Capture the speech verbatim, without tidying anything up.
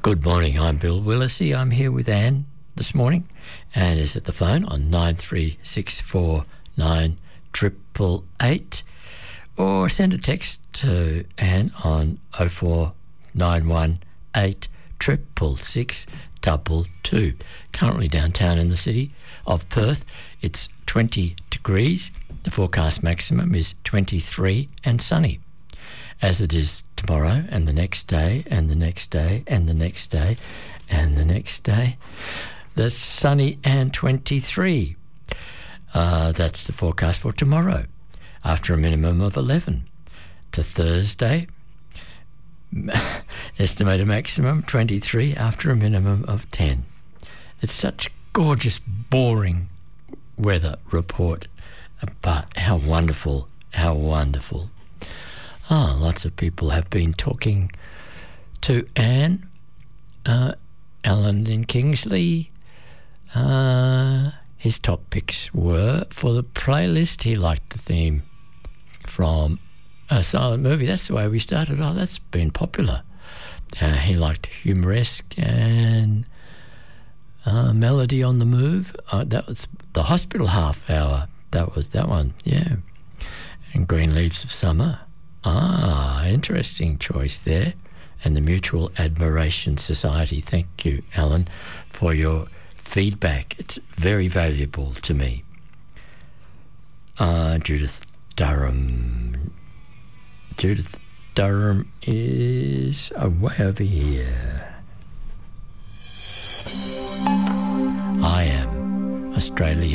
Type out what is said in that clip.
Good morning, I'm Bill Willisey. I'm here with Anne this morning. Anne is at the phone on nine three six four nine eight eight eight, or send a text to Anne on oh four nine one eight six six six two two. Currently downtown in the city of Perth, it's twenty degrees. The forecast maximum is twenty-three and sunny, as it is tomorrow and the next day and the next day and the next day and the next day. That's sunny and twenty-three. Uh, that's the forecast for tomorrow, after a minimum of eleven. To Thursday, estimated maximum twenty-three after a minimum of ten. It's such gorgeous, boring weather report, but how wonderful, how wonderful. Ah, lots of people have been talking to Anne, uh, Alan in Kingsley. Uh, his top picks were for the playlist. He liked the theme from a silent movie. That's the way we started. Oh, that's been popular. Uh, he liked Humoresque and uh, Melody on the Move. Uh, that was the Hospital Half Hour. That was that one, yeah. And Green Leaves of Summer. Ah, interesting choice there. And the Mutual Admiration Society. Thank you, Alan, for your feedback. It's very valuable to me. Uh, Judith Durham. Judith Durham is away over here. I Am Australia.